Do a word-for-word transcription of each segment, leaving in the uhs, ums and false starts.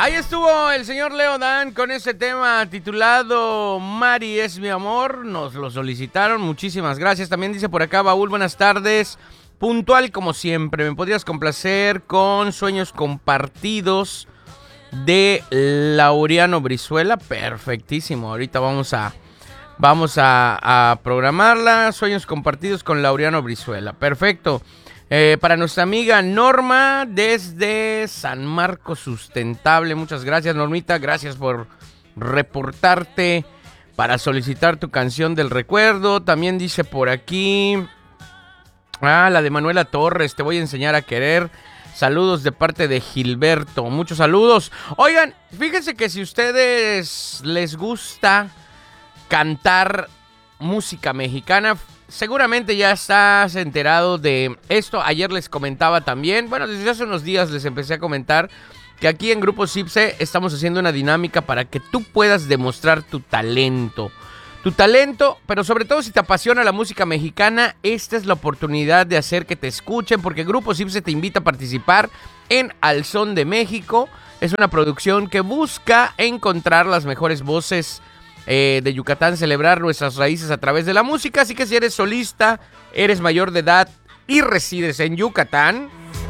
Ahí estuvo el señor Leo Dan con ese tema titulado Mari es mi amor. Nos lo solicitaron, muchísimas gracias. También dice por acá Baúl, buenas tardes. Puntual como siempre, ¿me podrías complacer con Sueños Compartidos de Laureano Brizuela? Perfectísimo, ahorita vamos a, vamos a, a programarla. Sueños Compartidos con Laureano Brizuela, perfecto. Eh, para nuestra amiga Norma desde San Marcos Sustentable, muchas gracias Normita, gracias por reportarte para solicitar tu canción del recuerdo. También dice por aquí, ah, la de Manuela Torres, te voy a enseñar a querer. Saludos de parte de Gilberto, muchos saludos. Oigan, fíjense que si ustedes les gusta cantar música mexicana, seguramente ya estás enterado de esto. Ayer les comentaba también, bueno, desde hace unos días les empecé a comentar que aquí en Grupo Cipse estamos haciendo una dinámica para que tú puedas demostrar tu talento. Tu talento, pero sobre todo si te apasiona la música mexicana, esta es la oportunidad de hacer que te escuchen, porque Grupo Cipse te invita a participar en Al Son de México. Es una producción que busca encontrar las mejores voces Eh, de Yucatán, celebrar nuestras raíces a través de la música. Así que si eres solista, eres mayor de edad y resides en Yucatán,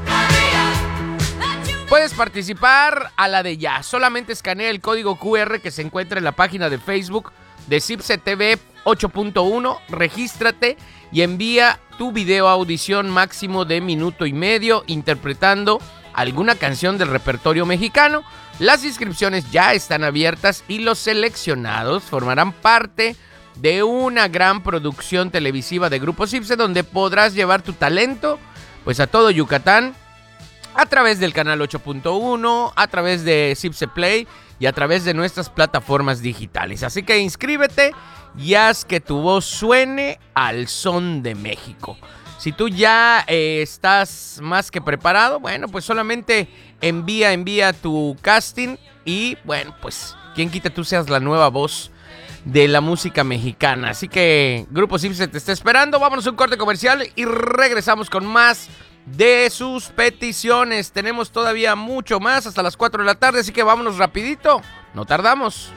puedes participar a la de ya. Solamente escanea el código cu erre que se encuentra en la página de Facebook de Cipse T V ocho punto uno. Regístrate y envía tu video audición máximo de minuto y medio interpretando alguna canción del repertorio mexicano. Las inscripciones ya están abiertas y los seleccionados formarán parte de una gran producción televisiva de Grupo Cipse, donde podrás llevar tu talento pues a todo Yucatán a través del canal ocho punto uno, a través de Cipse Play y a través de nuestras plataformas digitales. Así que inscríbete y haz que tu voz suene al son de México. Si tú ya eh, estás más que preparado, bueno, pues solamente envía, envía tu casting y, bueno, pues, quien quita tú seas la nueva voz de la música mexicana. Así que Grupo Cipse te está esperando. Vámonos a un corte comercial y regresamos con más de sus peticiones. Tenemos todavía mucho más hasta las cuatro de la tarde, así que vámonos rapidito. No tardamos.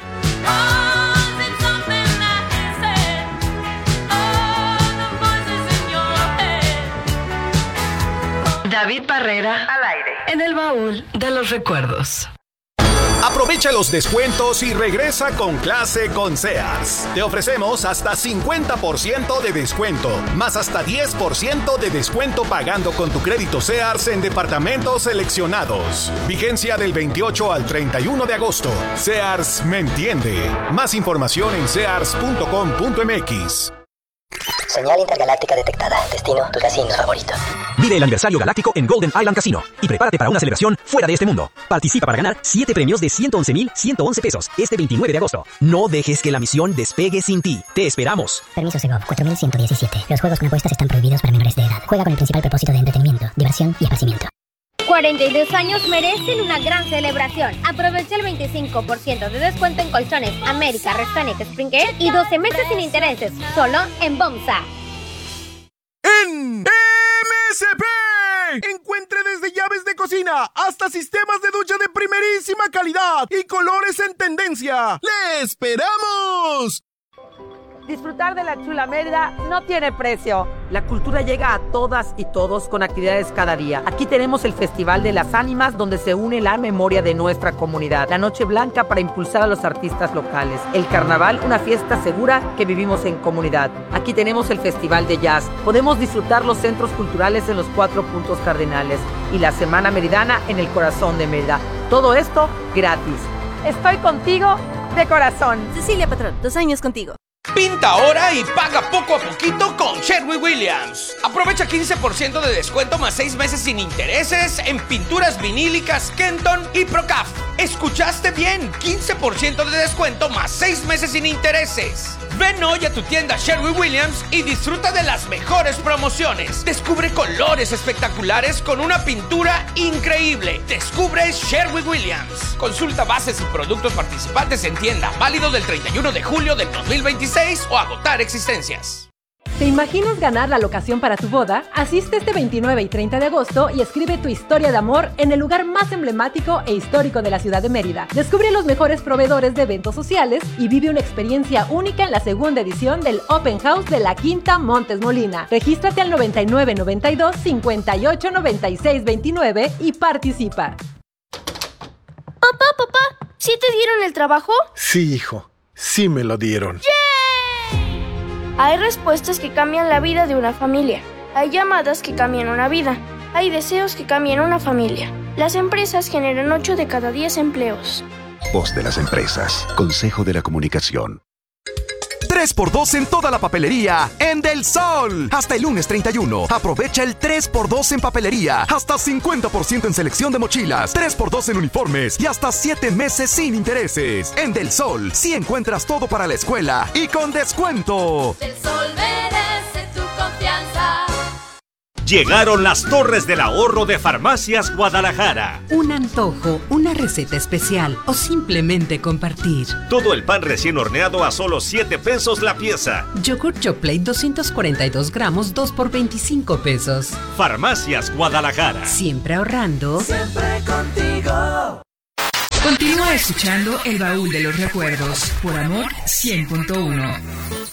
David Barrera al aire en el baúl de los recuerdos. Aprovecha los descuentos y regresa con clase con Sears. Te ofrecemos hasta cincuenta por ciento de descuento, más hasta diez por ciento de descuento pagando con tu crédito Sears en departamentos seleccionados. Vigencia del veintiocho al treinta y uno de agosto. Sears me entiende. Más información en sears punto com punto m x. Señal intergaláctica detectada. Destino, tu casino favorito. Vive el aniversario galáctico en Golden Island Casino y prepárate para una celebración fuera de este mundo. Participa para ganar siete premios de ciento once mil ciento once pesos este veintinueve de agosto. No dejes que la misión despegue sin ti. Te esperamos. Permiso Segov cuatro mil ciento diecisiete. Los juegos con apuestas están prohibidos para menores de edad. Juega con el principal propósito de entretenimiento, diversión y esparcimiento. cuarenta y dos años merecen una gran celebración. Aprovecha el veinticinco por ciento de descuento en colchones América, Restonic, Springer y doce meses sin intereses, solo en Bomsa. En M S P encuentre desde llaves de cocina hasta sistemas de ducha de primerísima calidad y colores en tendencia. ¡Le esperamos! Disfrutar de la chula Mérida no tiene precio. La cultura llega a todas y todos con actividades cada día. Aquí tenemos el Festival de las Ánimas, donde se une la memoria de nuestra comunidad. La Noche Blanca para impulsar a los artistas locales. El Carnaval, una fiesta segura que vivimos en comunidad. Aquí tenemos el Festival de Jazz. Podemos disfrutar los centros culturales en los cuatro puntos cardinales. Y la Semana Meridana en el corazón de Mérida. Todo esto gratis. Estoy contigo de corazón. Cecilia Patrón, dos años contigo. Pinta ahora y paga poco a poquito con Sherwin Williams. Aprovecha quince por ciento de descuento más seis meses sin intereses en pinturas vinílicas Kenton y Procaf. ¿Escuchaste bien? quince por ciento de descuento más seis meses sin intereses. Ven hoy a tu tienda Sherwin Williams y disfruta de las mejores promociones. Descubre colores espectaculares con una pintura increíble. Descubre Sherwin Williams. Consulta bases y productos participantes en tienda. Válido del treinta y uno de julio del dos mil veintiséis o agotar existencias. ¿Te imaginas ganar la locación para tu boda? Asiste este veintinueve y treinta de agosto y escribe tu historia de amor en el lugar más emblemático e histórico de la ciudad de Mérida. Descubre los mejores proveedores de eventos sociales y vive una experiencia única en la segunda edición del Open House de la Quinta Montes Molina. Regístrate al noventa y nueve noventa y dos cincuenta y ocho noventa y seis veintinueve y participa. Papá, papá, ¿sí te dieron el trabajo? Sí, hijo, sí me lo dieron. ¡Yay! Hay respuestas que cambian la vida de una familia. Hay llamadas que cambian una vida. Hay deseos que cambian una familia. Las empresas generan ocho de cada diez empleos. Voz de las empresas. Consejo de la Comunicación. tres por dos en toda la papelería en Del Sol. Hasta el lunes treinta y uno. Aprovecha el tres por dos en papelería. Hasta cincuenta por ciento en selección de mochilas. tres por dos en uniformes. Y hasta siete meses sin intereses. En Del Sol, sí encuentras todo para la escuela. Y con descuento. Del Sol merece tu confianza. Llegaron las Torres del Ahorro de Farmacias Guadalajara. Un antojo, una receta especial o simplemente compartir. Todo el pan recién horneado a solo siete pesos la pieza. Yogurt Choplate doscientos cuarenta y dos gramos, dos por veinticinco pesos. Farmacias Guadalajara. Siempre ahorrando. Siempre contigo. Continúa escuchando El Baúl de los Recuerdos por Amor cien punto uno.